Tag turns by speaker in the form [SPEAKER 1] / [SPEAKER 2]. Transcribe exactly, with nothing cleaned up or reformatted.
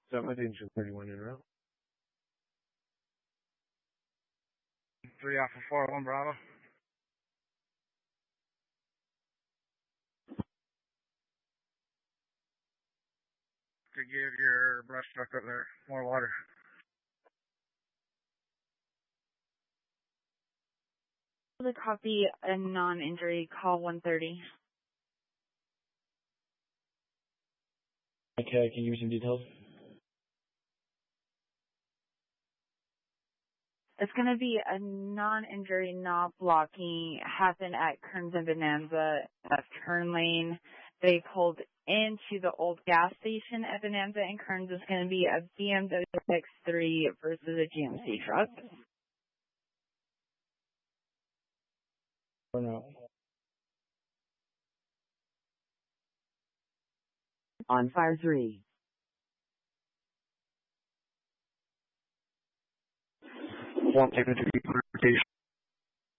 [SPEAKER 1] Summit engine thirty-one en route.
[SPEAKER 2] three Alpha four, one Bravo. To give your brush truck up there more water.
[SPEAKER 3] The copy a non-injury, call one thirty.
[SPEAKER 4] Okay, can you give me some details?
[SPEAKER 3] It's going to be a non-injury, not blocking, happened at Kearns and Bonanza, uh, turn lane. They pulled into the old gas station at Bonanza and Kearns. Is going to be a B M W X three versus a G M C truck.
[SPEAKER 4] Or no?
[SPEAKER 5] On fire three.
[SPEAKER 2] One taking to clarification.